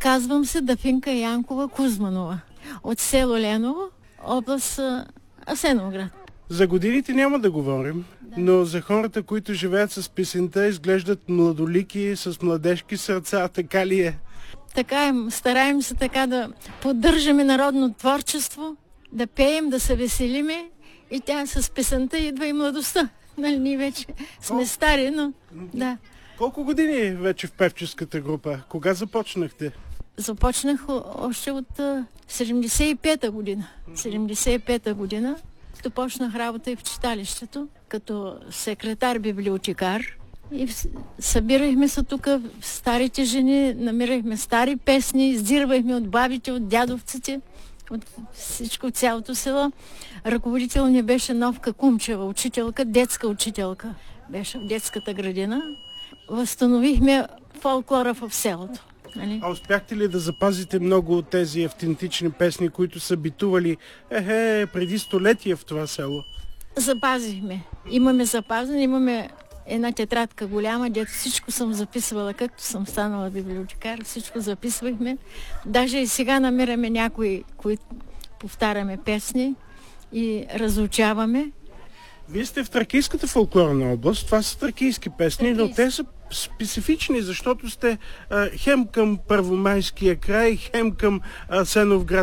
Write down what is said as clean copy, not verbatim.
Казвам се Дафинка Янкова Кузманова от село Леново, област Асеновград. За годините няма да говорим, но за хората, които живеят с песента, изглеждат младолики, с младежки сърца, така ли е? Така е, стараем се така да поддържаме народно творчество, да пеем, да се веселиме и тя с песента идва и младостта. Нали, ние вече сме стари, но да. Колко години вече в певческата група? Кога започнахте? Започнах още от 75-та година. 75-та година започнах работа и в читалището, като секретар-библиотекар. И събирахме се тук, старите жени, намирахме стари песни, издирвахме от бабите, от дядовците, от всичко, цялото село. Ръководител ни беше Новка Кумчева, учителка, детска учителка. Беше в детската градина. Възстановихме фолклора в селото. Нали? А успяхте ли да запазите много от тези автентични песни, които са битували преди столетия в това село? Запазихме. Имаме запазен, имаме една тетрадка голяма, дето всичко съм записвала, както съм станала библиотекар, всичко записвахме. Даже и сега намираме някои, които повтаряме песни и разучаваме. Вие сте в Тракийската фолклорна област, това са тракийски песни, но те са специфични, защото сте хем към Първомайския край, хем към Асеновград.